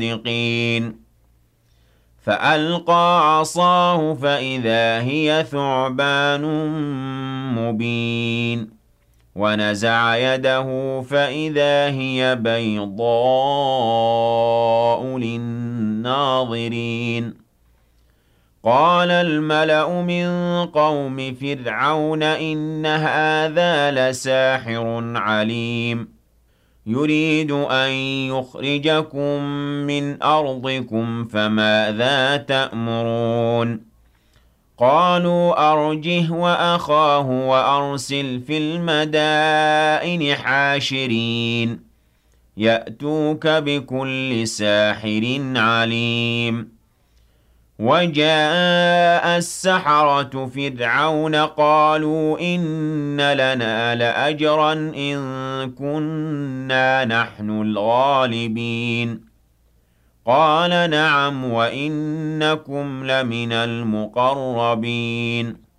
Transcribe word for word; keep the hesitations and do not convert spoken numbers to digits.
الصادقين فألقى عصاه فإذا هي ثعبان مبين ونزع يده فإذا هي بيضاء للناظرين قال الملأ من قوم فرعون إن هذا لساحر عليم يريد أن يخرجكم من أرضكم فماذا تأمرون قالوا أرجه وأخاه وأرسل في المدائن حاشرين يأتوك بكل ساحر عليم وجاء السحرة فرعون قالوا إن لنا لأجرا إن كنا نحن الغالبين قال نعم وإنكم لمن المقربين